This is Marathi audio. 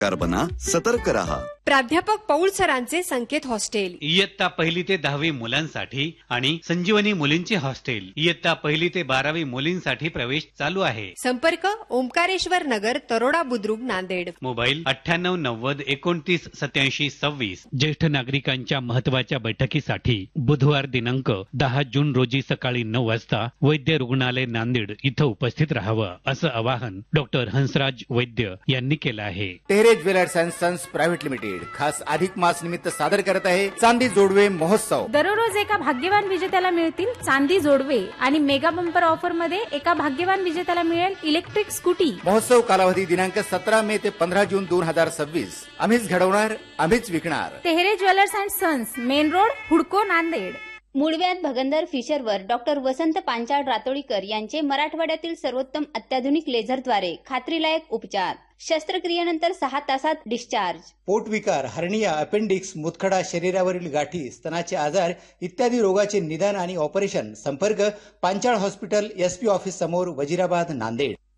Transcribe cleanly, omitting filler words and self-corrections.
बना, सतर्क रहा. प्राध्यापक पौळ सरांचे संकेत हॉस्टेल, इयत्ता 1 ते 10वी मुलांसाठी आणि संजीवनी मुलींचे हॉस्टेल, इयत्ता 1 ते 12वी मुलींसाठी प्रवेश चालू आहे. संपर्क ओंकारेश्वर नगर, तरोडा बुद्रुक, नांदेड. मोबाईल 9890298726. ज्येष्ठ नागरिकांच्या महत्वाच्या बैठकीसाठी बुधवार दिनांक 10 जून रोजी सकाळी 9 वाजता वैद्य रुग्णालय नांदेड इथं उपस्थित राहावं असं आवाहन डॉक्टर हंसराज वैद्य यांनी केलं आहे. Tehre jewellers and sons private limited खास अधिक मास निमित्त सादर करत आहे चांदी जोडवे महोत्सव. दररोज एका भाग्यवान विजेत्याला मिळतील चांदी जोडवे आणि मेगा बंपर ऑफर मध्ये एका भाग्यवान विजेत्याला मिळेल इलेक्ट्रिक स्कूटी. महोत्सव कालावधी दिनांक 17 मे ते 15 जून 2026. आम्हीच घडवणार, आम्हीच विकणार. Tehre jewellers and sons, main road, हुडको, नांदेड. मूळव्याध भगंदर फिशरवर डॉक्टर वसंत पांचाळ रातोळीकर यांचे मराठवाड्यातील सर्वोत्तम अत्याधुनिक लेझरद्वारे खात्रीलायक उपचार. शस्त्रक्रियेनंतर 6 तासात डिस्चार्ज. पोटविकार, हर्निया, अपेंडिक्स, मुतखडा, शरीरावरील गाठी, स्तनाचे आजार इत्यादी रोगाचे निदान आणि ऑपरेशन. संपर्क पांचाळ हॉस्पिटल, SP ऑफिस समोर, वजिराबाद, नांदेड.